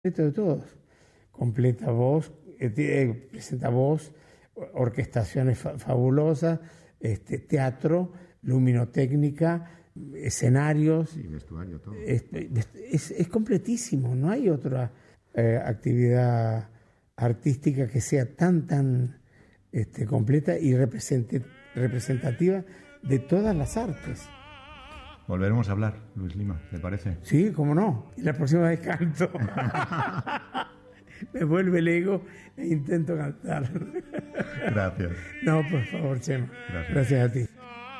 de todos. Completa voz, presenta voz, orquestaciones fabulosas, teatro, luminotécnica, escenarios. Sí, vestuario, todo. Es completísimo, no hay otra actividad artística que sea tan completa y representativa de todas las artes. Volveremos a hablar, Luis Lima, ¿le parece? Sí, cómo no. Y la próxima vez canto. Me vuelve el ego e intento cantar. Gracias. No, por favor, Chema. Gracias a ti.